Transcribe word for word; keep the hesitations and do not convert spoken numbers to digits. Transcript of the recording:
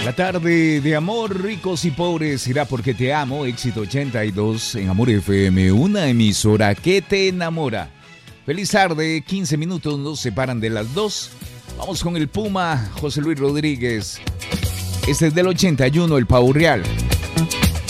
La tarde de amor, ricos y pobres, será porque te amo. Éxito ochenta y dos en Amor F M, una emisora que te enamora. Feliz tarde, quince minutos nos separan de las dos. Vamos con el Puma, José Luis Rodríguez. Este es del ochenta y uno, el Pavo Real.